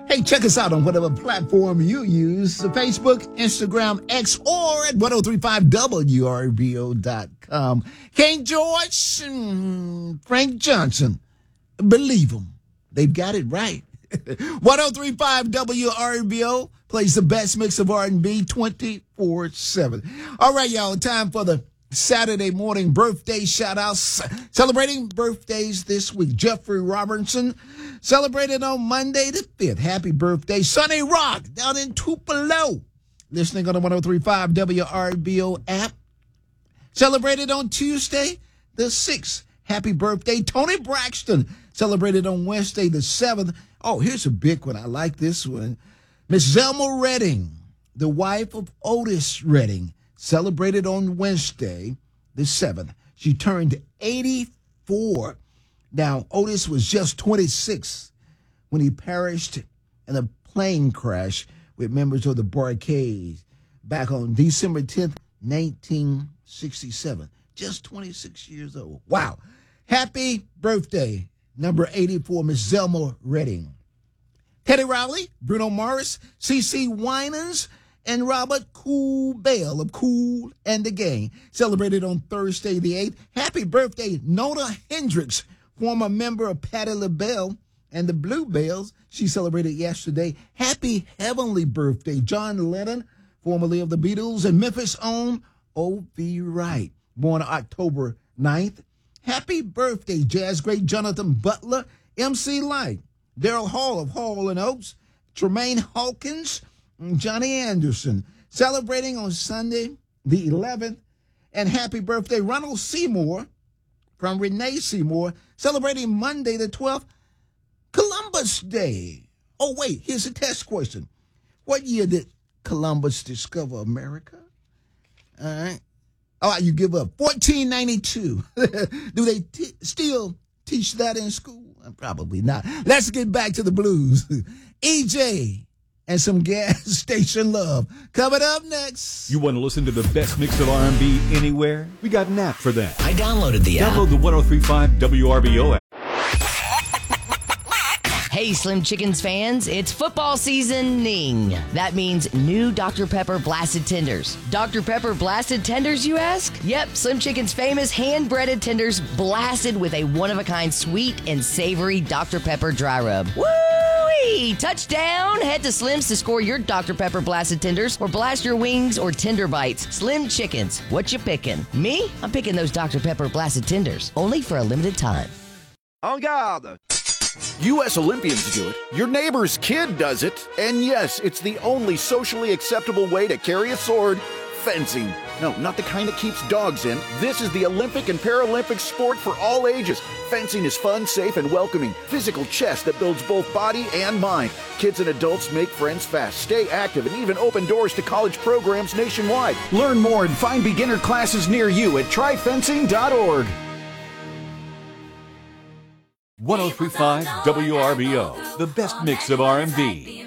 Hey, check us out on whatever platform you use, Facebook, Instagram, X, or at 1035wrbo.com. King George and Frank Johnson, believe them. They've got it right. 1035 WRBO plays the best mix of R&B 24/7. All right, y'all, time for the Saturday morning birthday shout-outs. Celebrating birthdays this week. Jeffrey Robertson celebrated on Monday the 5th. Happy birthday. Sonny Rock down in Tupelo. Listening on the 1035 WRBO app. Celebrated on Tuesday the 6th. Happy birthday. Tony Braxton celebrated on Wednesday the 7th. Oh, here's a big one. I like this one. Miss Zelma Redding, the wife of Otis Redding, celebrated on Wednesday the 7th. She turned 84. Now, Otis was just 26 when he perished in a plane crash with members of the Bar-Kays back on December 10th, 1967. Just 26 years old. Wow. Happy birthday, number 84, Miss Zelma Redding. Teddy Riley, Bruno Mars, CeCe Winans, and Robert Cool Bell of Cool and the Gang celebrated on Thursday the 8th. Happy birthday, Nona Hendrix, former member of Patti LaBelle and the Bluebells. She celebrated yesterday. Happy heavenly birthday, John Lennon, formerly of the Beatles, and Memphis' own O.V. Wright, born October 9th. Happy birthday, jazz great Jonathan Butler, MC Light, Daryl Hall of Hall & Oates, Tremaine Hawkins, Johnny Anderson, celebrating on Sunday the 11th. And happy birthday, Ronald Seymour from Renee Seymour, celebrating Monday the 12th, Columbus Day. Oh, wait, here's a test question. What year did Columbus discover America? All right. All right, you give up. 1492. Do they still teach that in school? Probably not. Let's get back to the blues. EJ and some gas station love. Coming up next. You want to listen to the best mix of R&B anywhere? We got an app for that. I downloaded the app. Download the 1035 WRBO app. Hey, Slim Chickens fans, it's football seasoning. That means new Dr. Pepper Blasted Tenders. Dr. Pepper Blasted Tenders, you ask? Yep, Slim Chicken's famous hand-breaded tenders blasted with a one-of-a-kind sweet and savory Dr. Pepper dry rub. Woo-wee! Touchdown! Head to Slim's to score your Dr. Pepper Blasted Tenders or blast your wings or tender bites. Slim Chickens, what you picking? Me? I'm picking those Dr. Pepper Blasted Tenders, only for a limited time. En garde! U.S. Olympians do it, your neighbor's kid does it, and yes, it's the only socially acceptable way to carry a sword, fencing. No, not the kind that keeps dogs in. This is the Olympic and Paralympic sport for all ages. Fencing is fun, safe, and welcoming. Physical chess that builds both body and mind. Kids and adults make friends fast, stay active, and even open doors to college programs nationwide. Learn more and find beginner classes near you at tryfencing.org. 1035 WRBO, the best mix of R&B.